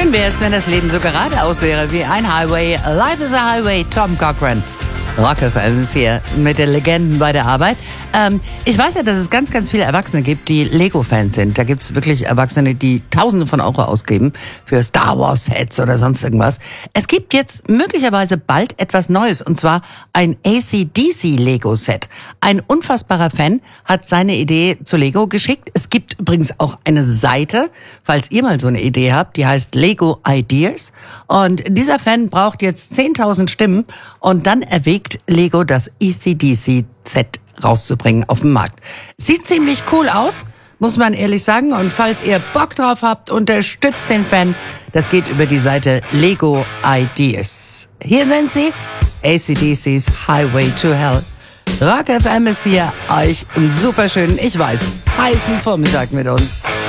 Schön wäre es, wenn das Leben so geradeaus wäre wie ein Highway. Life is a Highway, Tom Cochrane. Rock FM ist hier mit den Legenden bei der Arbeit. Ich weiß ja, dass es ganz, ganz viele Erwachsene gibt, die Lego-Fans sind. Da gibt es wirklich Erwachsene, die Tausende von Euro ausgeben für Star Wars-Sets oder sonst irgendwas. Es gibt jetzt möglicherweise bald etwas Neues, und zwar ein AC/DC-Lego-Set. Ein unfassbarer Fan hat seine Idee zu Lego geschickt. Es gibt übrigens auch eine Seite, falls ihr mal so eine Idee habt, die heißt Lego Ideas. Und dieser Fan braucht jetzt 10.000 Stimmen und dann erwägt Lego, das AC/DC-Set rauszubringen auf den Markt. Sieht ziemlich cool aus, muss man ehrlich sagen. Und falls ihr Bock drauf habt, unterstützt den Fan. Das geht über die Seite Lego Ideas. Hier sind sie, AC/DC's Highway to Hell. Rock FM ist hier, euch einen super schönen, ich weiß, heißen Vormittag mit uns.